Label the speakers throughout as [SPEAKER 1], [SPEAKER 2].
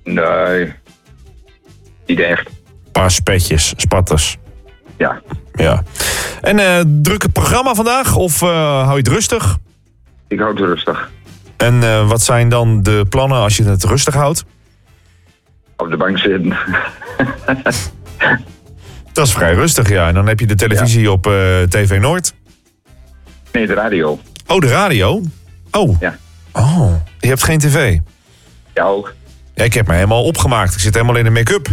[SPEAKER 1] Nee, niet echt.
[SPEAKER 2] Een paar spetjes, spatters.
[SPEAKER 1] Ja.
[SPEAKER 2] Ja. En druk het programma vandaag of hou je het rustig?
[SPEAKER 1] Ik hou het rustig.
[SPEAKER 2] En wat zijn dan de plannen als je het rustig houdt?
[SPEAKER 1] Op de bank zitten.
[SPEAKER 2] Dat is vrij rustig, ja. En dan heb je de televisie op TV Noord.
[SPEAKER 1] Nee, de radio.
[SPEAKER 2] Oh, de radio? Oh.
[SPEAKER 1] Ja.
[SPEAKER 2] Oh, je hebt geen tv?
[SPEAKER 1] Ja, ook.
[SPEAKER 2] Ja, ik heb me helemaal opgemaakt. Ik zit helemaal in de make-up.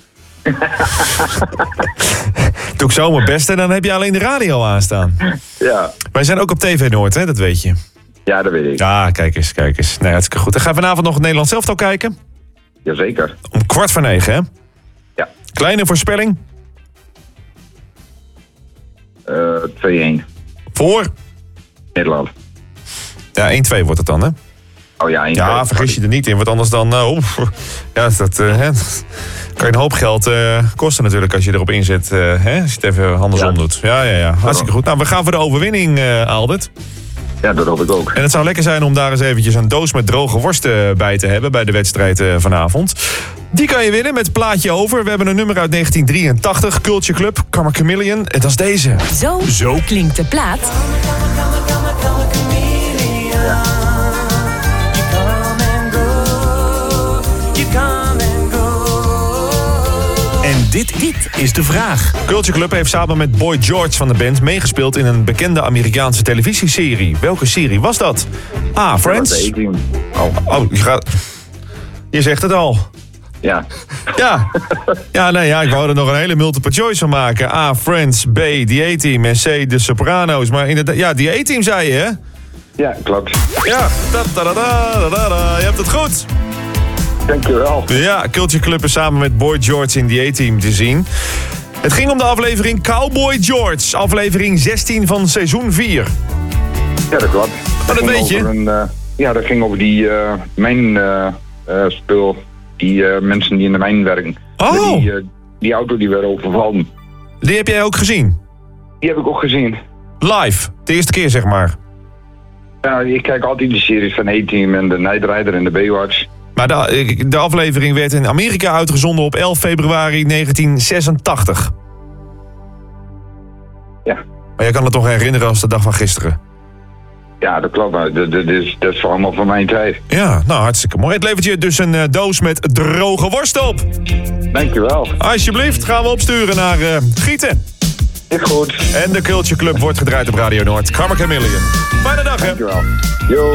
[SPEAKER 2] Doe ik zo mijn best en dan heb je alleen de radio aanstaan.
[SPEAKER 1] Ja.
[SPEAKER 2] Wij zijn ook op TV Noord, hè? Dat weet je.
[SPEAKER 1] Ja, dat weet ik.
[SPEAKER 2] Ja, kijk eens. Nee, hartstikke goed. En ga je vanavond nog het Nederlands elftal kijken?
[SPEAKER 1] Jazeker.
[SPEAKER 2] Om 8:45, hè?
[SPEAKER 1] Ja.
[SPEAKER 2] Kleine voorspelling?
[SPEAKER 1] 2-1.
[SPEAKER 2] Voor?
[SPEAKER 1] Nederland.
[SPEAKER 2] Ja, 1-2 wordt het dan, hè?
[SPEAKER 1] Oh ja, 1-2.
[SPEAKER 2] Ja, vergis je er niet in, want anders dan... ja, dat kan je een hoop geld kosten natuurlijk als je erop inzet. Hè? Als je het even andersom doet. Ja. Hartstikke goed. Nou, we gaan voor de overwinning, Albert.
[SPEAKER 1] Ja, dat hoop ik ook.
[SPEAKER 2] En het zou lekker zijn om daar eens eventjes een doos met droge worst bij te hebben bij de wedstrijd vanavond. Die kan je winnen met Plaatje Over. We hebben een nummer uit 1983, Culture Club, Karma Chameleon. En dat is deze.
[SPEAKER 3] Zo klinkt de plaat.
[SPEAKER 2] En dit is de vraag. Culture Club heeft samen met Boy George van de band meegespeeld in een bekende Amerikaanse televisieserie. Welke serie was dat? A. Friends. Oh, je zegt het al.
[SPEAKER 1] Ja.
[SPEAKER 2] Ja, ik wou er nog een hele multiple choice van maken. A. Friends. B. The A-Team. En C. The Sopranos. Maar inderdaad, ja, The A-Team zei je, hè?
[SPEAKER 1] Ja, klopt.
[SPEAKER 2] Ja, je hebt het goed.
[SPEAKER 1] Dankjewel.
[SPEAKER 2] Ja, Culture Club is samen met Boy George in The A-Team te zien. Het ging om de aflevering Cowboy George. Aflevering 16 van seizoen 4.
[SPEAKER 1] Ja, dat klopt.
[SPEAKER 2] Maar dat weet je.
[SPEAKER 1] Dat ging over die mijnspul. Die mensen die in de mijn werken.
[SPEAKER 2] Oh!
[SPEAKER 1] Die auto die werd overvallen.
[SPEAKER 2] Die heb jij ook gezien?
[SPEAKER 1] Die heb ik ook gezien.
[SPEAKER 2] Live, de eerste keer zeg maar.
[SPEAKER 1] Ja, ik kijk altijd die series van A-Team en de Night Rider en de Baywatch.
[SPEAKER 2] Maar de aflevering werd in Amerika uitgezonden op 11 februari 1986.
[SPEAKER 1] Ja.
[SPEAKER 2] Maar jij kan het toch herinneren als de dag van gisteren?
[SPEAKER 1] Ja, dat klopt. Maar dat is allemaal van mijn tijd.
[SPEAKER 2] Ja, nou hartstikke mooi. Het levert je dus een doos met droge worst op.
[SPEAKER 1] Dankjewel.
[SPEAKER 2] Alsjeblieft, gaan we opsturen naar Gieten.
[SPEAKER 1] Is goed.
[SPEAKER 2] En de Culture Club wordt gedraaid op Radio Noord. Karma Chameleon. Fijne dag, hè.
[SPEAKER 1] Dankjewel. Yo.